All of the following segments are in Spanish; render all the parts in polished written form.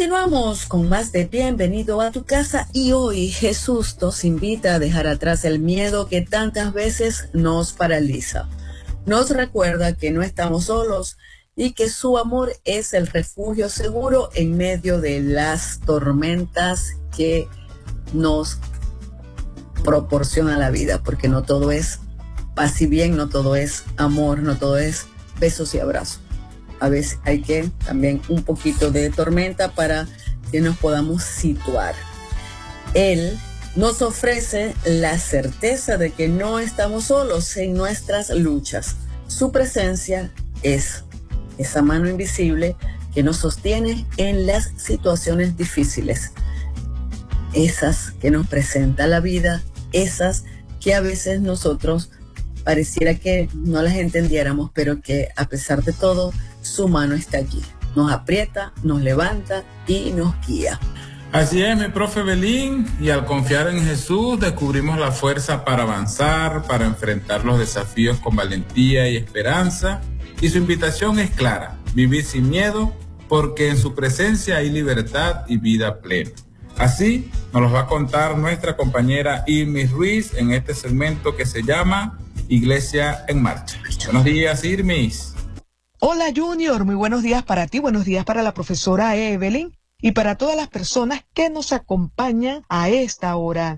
Continuamos con más de Bienvenido a tu casa y hoy Jesús nos invita a dejar atrás el miedo que tantas veces nos paraliza. Nos recuerda que no estamos solos y que su amor es el refugio seguro en medio de las tormentas que nos proporciona la vida, porque no todo es paz y bien, no todo es amor, no todo es besos y abrazos. A veces hay que también un poquito de tormenta para que nos podamos situar. Él nos ofrece la certeza de que no estamos solos en nuestras luchas. Su presencia es esa mano invisible que nos sostiene en las situaciones difíciles. Esas que nos presenta la vida, esas que a veces nosotros pareciera que no las entendiéramos, pero que a pesar de todo, su mano está allí. Nos aprieta, nos levanta y nos guía. Así es, mi profe Belín, y al confiar en Jesús descubrimos la fuerza para avanzar, para enfrentar los desafíos con valentía y esperanza. Y su invitación es clara: vivir sin miedo, porque en su presencia hay libertad y vida plena. Así nos lo va a contar nuestra compañera Irmis Ruiz en este segmento que se llama Iglesia en Marcha. Buenos días, Irmis. Hola Junior, muy buenos días para ti, buenos días para la profesora Evelyn y para todas las personas que nos acompañan a esta hora.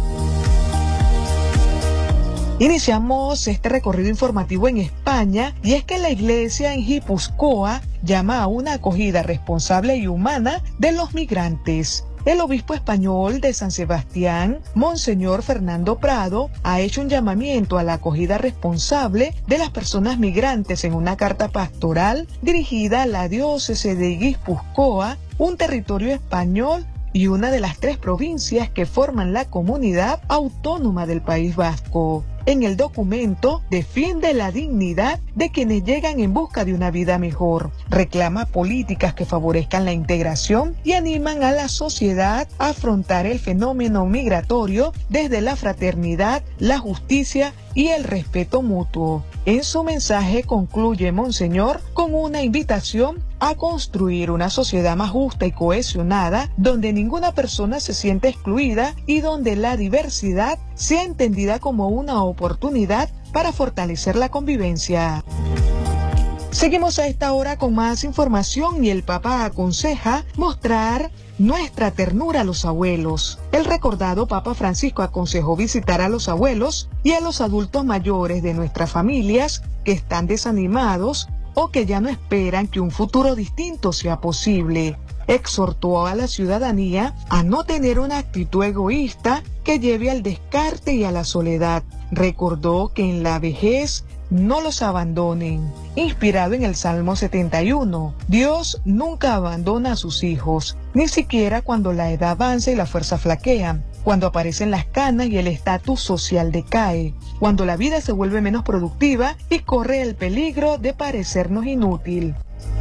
Iniciamos este recorrido informativo en España y es que la iglesia en Guipúzcoa llama a una acogida responsable y humana de los migrantes. El obispo español de San Sebastián, Monseñor Fernando Prado, ha hecho un llamamiento a la acogida responsable de las personas migrantes en una carta pastoral dirigida a la diócesis de Guipúzcoa, un territorio español y una de las 3 provincias que forman la comunidad autónoma del País Vasco. En el documento defiende la dignidad de quienes llegan en busca de una vida mejor, reclama políticas que favorezcan la integración y animan a la sociedad a afrontar el fenómeno migratorio desde la fraternidad, la justicia y el respeto mutuo. En su mensaje concluye Monseñor con una invitación a construir una sociedad más justa y cohesionada, donde ninguna persona se siente excluida y donde la diversidad sea entendida como una oportunidad para fortalecer la convivencia. Seguimos a esta hora con más información y el Papa aconseja mostrar nuestra ternura a los abuelos. El recordado Papa Francisco aconsejó visitar a los abuelos y a los adultos mayores de nuestras familias que están desanimados o que ya no esperan que un futuro distinto sea posible. Exhortó a la ciudadanía a no tener una actitud egoísta que lleve al descarte y a la soledad. Recordó que en la vejez no los abandonen. Inspirado en el Salmo 71, Dios nunca abandona a sus hijos, ni siquiera cuando la edad avanza y la fuerza flaquean, cuando aparecen las canas y el estatus social decae, cuando la vida se vuelve menos productiva y corre el peligro de parecernos inútil.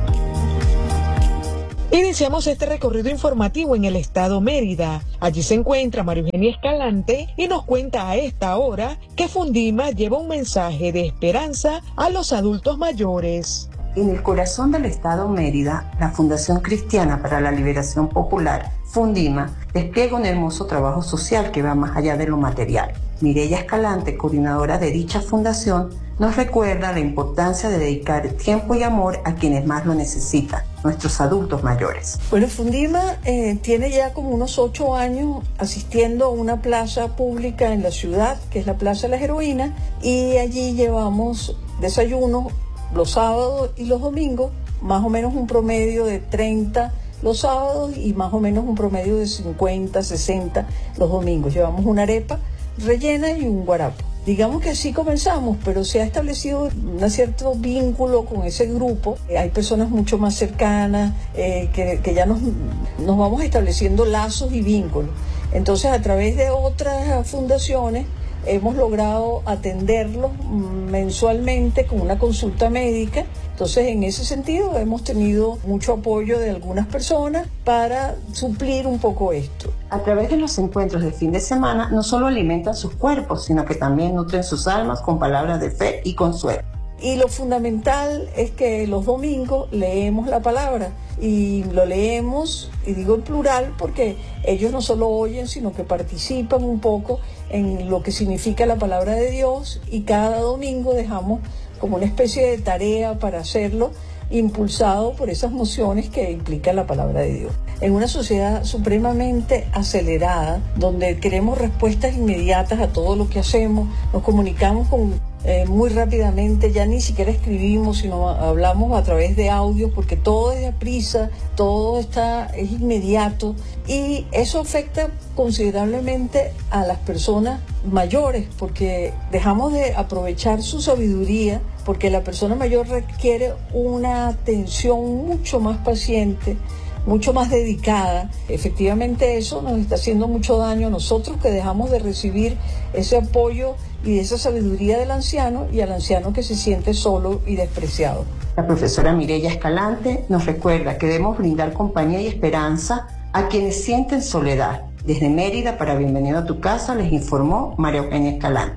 Iniciamos este recorrido informativo en el estado Mérida. Allí se encuentra María Eugenia Escalante y nos cuenta a esta hora que Fundima lleva un mensaje de esperanza a los adultos mayores. En el corazón del estado Mérida, la Fundación Cristiana para la Liberación Popular, Fundima, despliega un hermoso trabajo social que va más allá de lo material. Mireya Escalante, coordinadora de dicha fundación, nos recuerda la importancia de dedicar tiempo y amor a quienes más lo necesitan, nuestros adultos mayores. Bueno, Fundima tiene ya como unos 8 años asistiendo a una plaza pública en la ciudad, que es la Plaza de las Heroínas, y allí llevamos desayunos los sábados y los domingos, más o menos un promedio de 30 los sábados y más o menos un promedio de 50, 60 los domingos. Llevamos una arepa rellena y un guarapo. Digamos que así comenzamos, pero se ha establecido un cierto vínculo con ese grupo. Hay personas mucho más cercanas, que ya nos vamos estableciendo lazos y vínculos. Entonces, a través de otras fundaciones, hemos logrado atenderlos mensualmente con una consulta médica. Entonces, en ese sentido, hemos tenido mucho apoyo de algunas personas para suplir un poco esto. A través de los encuentros de fin de semana, no solo alimentan sus cuerpos, sino que también nutren sus almas con palabras de fe y consuelo. Y lo fundamental es que los domingos leemos la palabra y lo leemos, y digo en plural porque ellos no solo oyen, sino que participan un poco en lo que significa la palabra de Dios, y cada domingo dejamos como una especie de tarea para hacerlo, impulsado por esas nociones que implica la palabra de Dios. En una sociedad supremamente acelerada, donde queremos respuestas inmediatas a todo lo que hacemos, nos comunicamos muy rápidamente, ya ni siquiera escribimos, sino hablamos a través de audios, porque todo es de prisa, todo es inmediato, y eso afecta considerablemente a las personas mayores, porque dejamos de aprovechar su sabiduría, porque la persona mayor requiere una atención mucho más paciente, mucho más dedicada. Efectivamente, eso nos está haciendo mucho daño a nosotros, que dejamos de recibir ese apoyo y esa sabiduría del anciano, y al anciano que se siente solo y despreciado. La profesora Mireya Escalante nos recuerda que debemos brindar compañía y esperanza a quienes sienten soledad. Desde Mérida, para Bienvenido a tu Casa, les informó María Eugenia Escalante.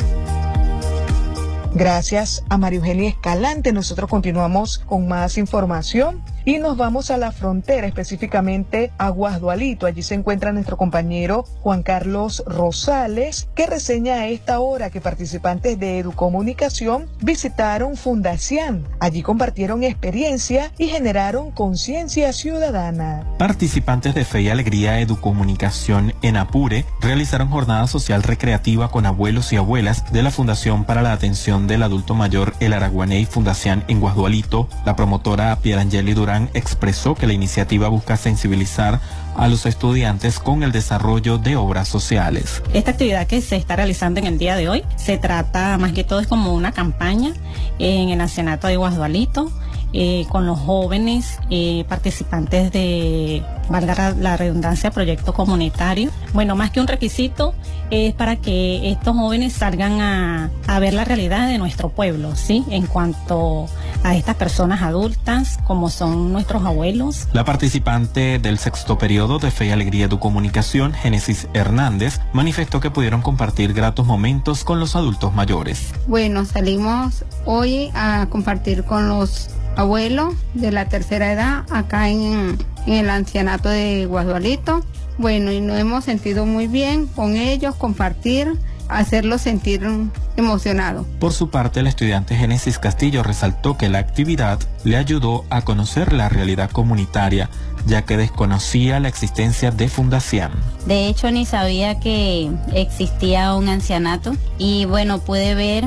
Gracias a María Eugenia Escalante. Nosotros continuamos con más información y nos vamos a la frontera, específicamente a Guasdualito. Allí se encuentra nuestro compañero Juan Carlos Rosales, que reseña a esta hora que participantes de Educomunicación visitaron Fundación. Allí compartieron experiencia y generaron conciencia ciudadana. Participantes de Fe y Alegría Educomunicación en Apure realizaron jornada social recreativa con abuelos y abuelas de la Fundación para la Atención del Adulto Mayor El Araguaney Fundación en Guasdualito. La promotora Pierangeli Durán expresó que la iniciativa busca sensibilizar a los estudiantes con el desarrollo de obras sociales. Esta actividad que se está realizando en el día de hoy se trata más que todo es como una campaña en el ancianato de Guasdualito, con los jóvenes participantes de, valga la redundancia, proyecto comunitario. Bueno, más que un requisito, es para que estos jóvenes salgan a ver la realidad de nuestro pueblo, ¿sí? En cuanto a estas personas adultas, como son nuestros abuelos. La participante del sexto periodo de Fe y Alegría Educomunicación, Génesis Hernández, manifestó que pudieron compartir gratos momentos con los adultos mayores. Bueno, salimos hoy a compartir con los abuelos de la tercera edad acá en el ancianato de Guasdualito. Bueno, y nos hemos sentido muy bien con ellos, compartir, hacerlos sentir emocionados. Por su parte, el estudiante Génesis Castillo resaltó que la actividad le ayudó a conocer la realidad comunitaria, ya que desconocía la existencia de Fundación. De hecho, ni sabía que existía un ancianato, y bueno, pude ver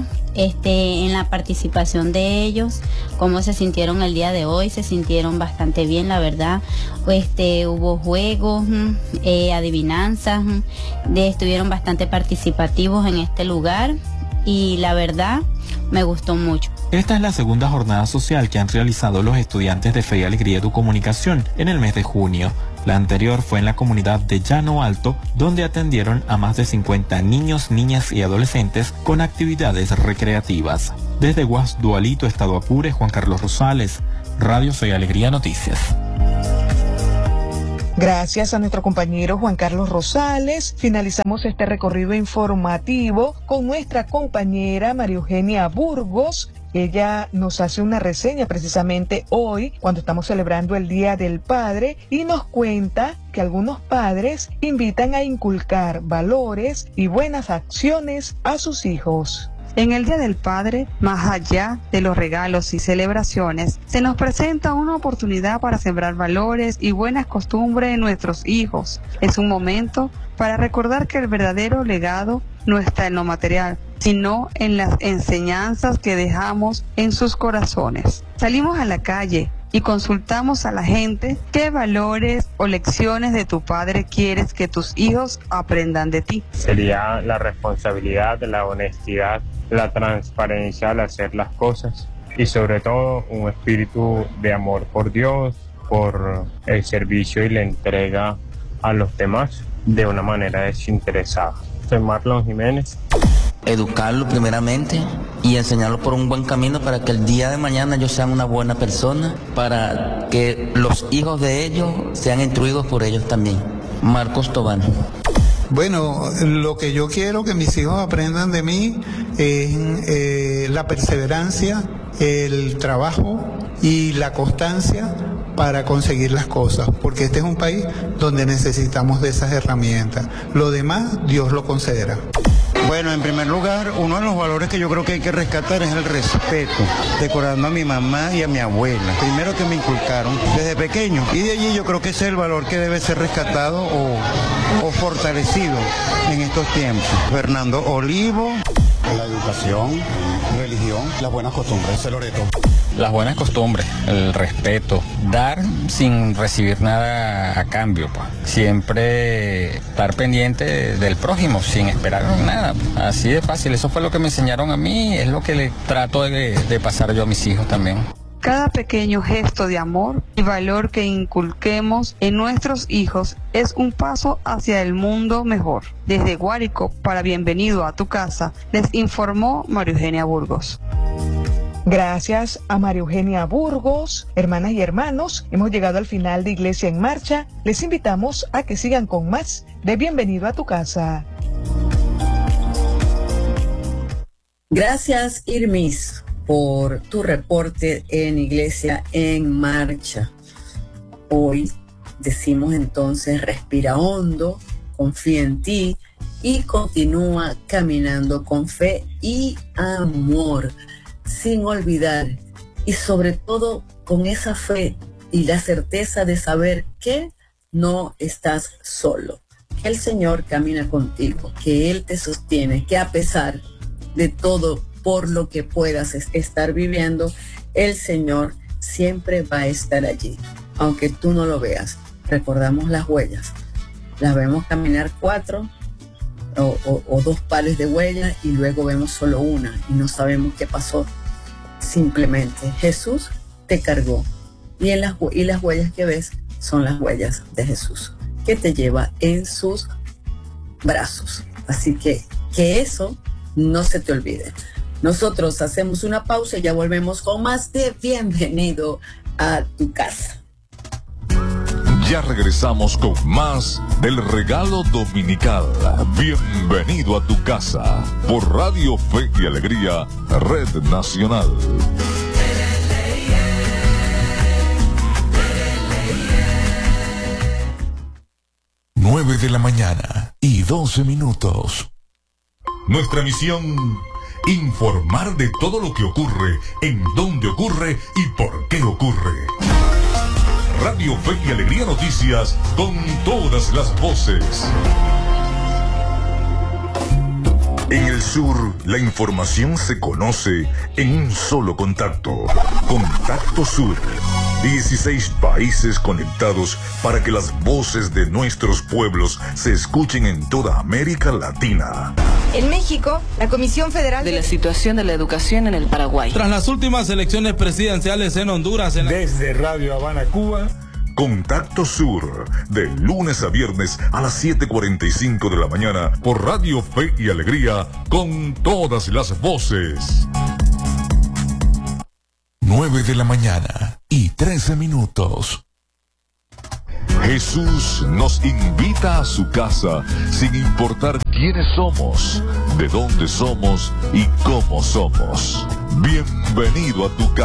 en la participación de ellos cómo se sintieron el día de hoy. Se sintieron bastante bien, la verdad. Hubo juegos, adivinanzas, estuvieron bastante participativos en este lugar, y la verdad me gustó mucho. Esta es la segunda jornada social que han realizado los estudiantes de Fe y Alegría Educomunicación en el mes de junio. La anterior fue en la comunidad de Llano Alto, donde atendieron a más de 50 niños, niñas y adolescentes con actividades recreativas. Desde Guasdualito, Estado Apure, Juan Carlos Rosales, Radio Fe y Alegría Noticias. Gracias a nuestro compañero Juan Carlos Rosales, finalizamos este recorrido informativo con nuestra compañera María Eugenia Burgos. Ella nos hace una reseña precisamente hoy, cuando estamos celebrando el Día del Padre, y nos cuenta que algunos padres invitan a inculcar valores y buenas acciones a sus hijos. En el Día del Padre, más allá de los regalos y celebraciones, se nos presenta una oportunidad para sembrar valores y buenas costumbres en nuestros hijos. Es un momento para recordar que el verdadero legado no está en lo material, sino en las enseñanzas que dejamos en sus corazones. Salimos a la calle y consultamos a la gente qué valores o lecciones de tu padre quieres que tus hijos aprendan de ti. Sería la responsabilidad, la honestidad, la transparencia al hacer las cosas, y sobre todo un espíritu de amor por Dios, por el servicio y la entrega a los demás de una manera desinteresada. Soy Marlon Jiménez. Educarlo primeramente y enseñarlo por un buen camino para que el día de mañana ellos sean una buena persona, para que los hijos de ellos sean instruidos por ellos también. Marcos Tobán. Bueno, lo que yo quiero que mis hijos aprendan de mí es la perseverancia, el trabajo y la constancia para conseguir las cosas, porque este es un país donde necesitamos de esas herramientas. Lo demás, Dios lo concederá. Bueno, en primer lugar, uno de los valores que yo creo que hay que rescatar es el respeto, recordando a mi mamá y a mi abuela, primero que me inculcaron desde pequeño, y de allí yo creo que ese es el valor que debe ser rescatado o fortalecido en estos tiempos. Fernando Olivo. La educación, religión, las buenas costumbres, Loreto. Las buenas costumbres, el respeto, dar sin recibir nada a cambio, pues. Siempre estar pendiente del prójimo, sin esperar nada, pues. Así de fácil, eso fue lo que me enseñaron a mí, es lo que le trato de pasar yo a mis hijos también. Cada pequeño gesto de amor y valor que inculquemos en nuestros hijos es un paso hacia el mundo mejor. Desde Guárico, para Bienvenido a tu Casa, les informó María Eugenia Burgos. Gracias a María Eugenia Burgos. Hermanas y hermanos, hemos llegado al final de Iglesia en Marcha. Les invitamos a que sigan con más de Bienvenido a tu Casa. Gracias, Irmis, por tu reporte en Iglesia en Marcha. Hoy decimos entonces, respira hondo, confía en ti y continúa caminando con fe y amor, sin olvidar, y sobre todo con esa fe y la certeza de saber que no estás solo, que el Señor camina contigo, que Él te sostiene, que a pesar de todo por lo que puedas estar viviendo, el Señor siempre va a estar allí, aunque tú no lo veas. Recordamos las huellas, las vemos caminar 4 o 2 pares de huellas y luego vemos solo una y no sabemos qué pasó. Simplemente Jesús te cargó y las huellas que ves son las huellas de Jesús, que te lleva en sus brazos. Así que eso no se te olvide. Nosotros hacemos una pausa y ya volvemos con más de Bienvenido a tu Casa. Ya regresamos con más del regalo dominical. Bienvenido a tu casa por Radio Fe y Alegría, Red Nacional. 9 de la mañana y 12 minutos. Nuestra misión: informar de todo lo que ocurre, en dónde ocurre y por qué ocurre. Radio Fe y Alegría Noticias, con todas las voces. En el sur, la información se conoce en un solo contacto. Contacto Sur. 16 países conectados para que las voces de nuestros pueblos se escuchen en toda América Latina. En México, la Comisión Federal de la Situación de la Educación en el Paraguay. Tras las últimas elecciones presidenciales en Honduras. Desde Radio Habana, Cuba. Contacto Sur, de lunes a viernes a las 7:45 de la mañana por Radio Fe y Alegría, con todas las voces. 9 de la mañana y 13 minutos. Jesús nos invita a su casa sin importar quiénes somos, de dónde somos y cómo somos. Bienvenido a tu casa.